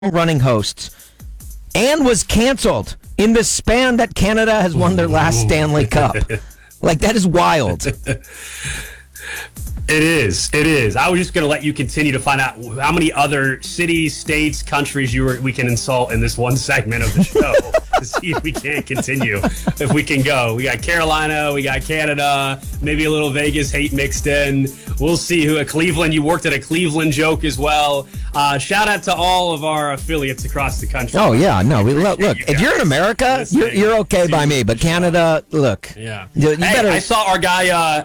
running hosts and was canceled in the span that Canada has won their last Stanley Cup. Like, that is wild. It is. I was just going to let you continue to find out how many other cities, states, countries we can insult in this one segment of the show to see if we can continue, if we can go. We got Carolina, we got Canada, maybe a little Vegas hate mixed in. We'll see who at Cleveland. You worked at a Cleveland joke as well. Shout out to all of our affiliates across the country. Oh, yeah. No, look, if you're in America, you're okay by me. But Canada, look. Yeah. You better. I saw our guy,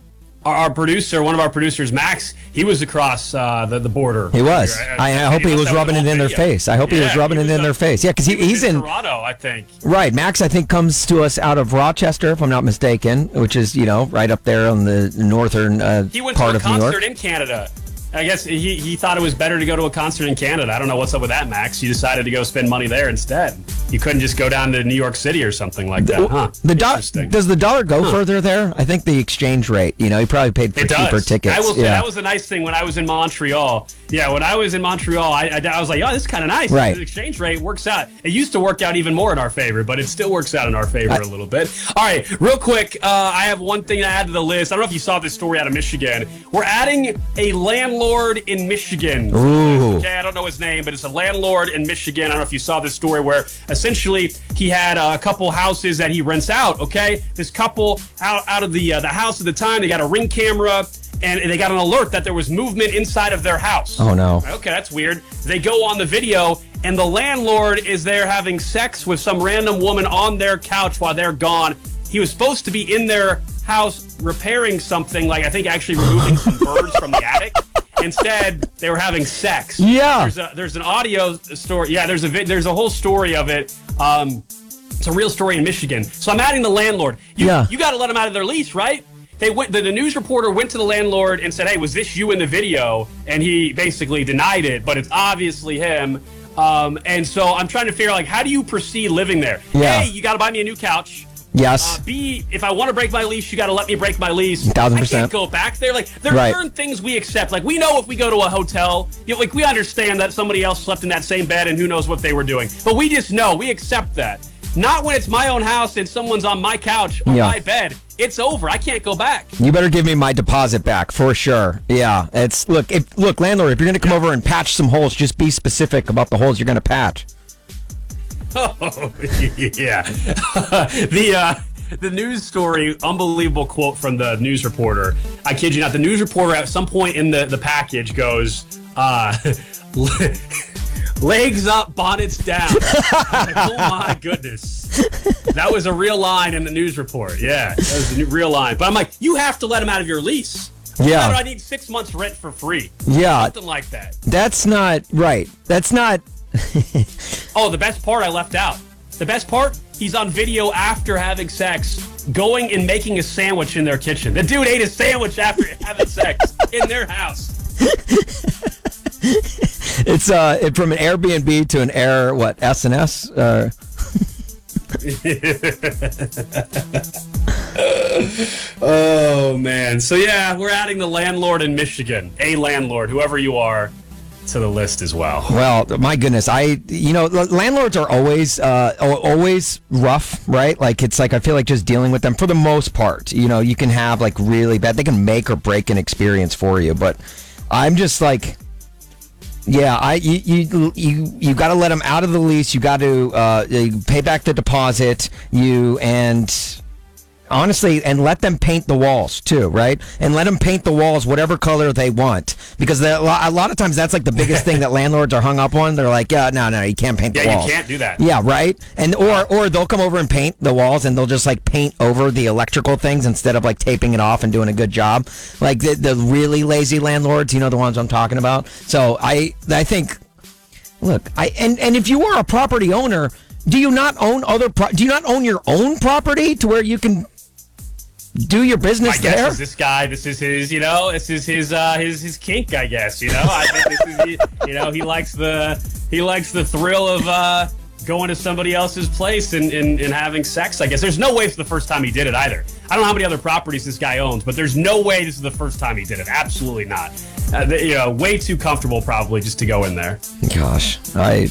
our producer, one of our producers, Max, he was across the border. He was. I hope he was rubbing it in their face. I hope he was rubbing it in their face. Yeah, because he's in Toronto, I think. Right. Max, I think, comes to us out of Rochester, if I'm not mistaken, which is, right up there on the northern part of New York. He went to a concert in Canada. I guess he thought it was better to go to a concert in Canada. I don't know what's up with that, Max. You decided to go spend money there instead. You couldn't just go down to New York City or something like that, huh? Does the dollar go further there? I think the exchange rate, he probably paid for cheaper tickets. I will say that was a nice thing when I was in Montreal. Yeah, when I was in Montreal, I was like, oh, this is kind of nice. Right. The exchange rate works out. It used to work out even more in our favor, but it still works out in our favor a little bit. All right, real quick, I have one thing to add to the list. I don't know if you saw this story out of Michigan. We're adding a landlord in Michigan. Ooh. Okay, I don't know his name, but it's a landlord in Michigan. I don't know if you saw this story where essentially he had a couple houses that he rents out, okay? This couple out of the house at the time, they got a Ring camera, and they got an alert that there was movement inside of their house. Oh, no. Okay, that's weird. They go on the video, and the landlord is there having sex with some random woman on their couch while they're gone. He was supposed to be in their house repairing something, like I think actually removing some birds from the attic. Instead, they were having sex. Yeah. There's an audio story. Yeah, there's a whole story of it. It's a real story in Michigan. So I'm adding the landlord. You got to let them out of their lease, right? The news reporter went to the landlord and said, hey, was this you in the video? And he basically denied it, but it's obviously him. And so I'm trying to figure out, how do you proceed living there? Yeah. A, you got to buy me a new couch. Yes. B, if I want to break my lease, you got to let me break my lease. 1,000%. I can't go back there. There are certain things we accept. We know if we go to a hotel, we understand that somebody else slept in that same bed and who knows what they were doing. But we just know. We accept that. Not when it's my own house and someone's on my couch or my bed. It's over. I can't go back. You better give me my deposit back for sure. Yeah. Look, landlord, if you're going to come over and patch some holes, just be specific about the holes you're going to patch. Oh, yeah. The news story, unbelievable quote from the news reporter. I kid you not. The news reporter at some point in the package goes, legs up, bonnets down. I'm like, oh, my goodness. That was a real line in the news report. Yeah, that was a real line. But I'm like, you have to let him out of your lease. Yeah. I need 6 months rent for free. Yeah. Something like that. That's not right. That's not... Oh, the best part I left out. The best part, he's on video after having sex, going and making a sandwich in their kitchen. The dude ate a sandwich after having sex in their house. It's from an Airbnb to an Air, S&S? Oh, man. So, yeah, we're adding the landlord in Michigan. A landlord, whoever you are, to the list as well. Well, my goodness, landlords are always rough, right? I feel like just dealing with them for the most part. You can have really bad. They can make or break an experience for you, but I'm just like, yeah, you got to let them out of the lease. You got to pay back the deposit. Honestly, and let them paint the walls too, right? And let them paint the walls whatever color they want, because a lot of times that's the biggest thing that landlords are hung up on. They're like, yeah, no, you can't paint the walls. You can't do that. Yeah, right. And or they'll come over and paint the walls, and they'll just paint over the electrical things instead of taping it off and doing a good job. The really lazy landlords, the ones I'm talking about. So I think, look, and if you are a property owner, do you not own do you not own your own property to where you can do your business there? I guess this guy, this is his, this is his kink, I guess, I think this is, he likes the thrill of, going to somebody else's place and having sex, I guess. There's no way it's the first time he did it either. I don't know how many other properties this guy owns, but there's no way this is the first time he did it. Absolutely not. Way too comfortable probably just to go in there. Gosh, I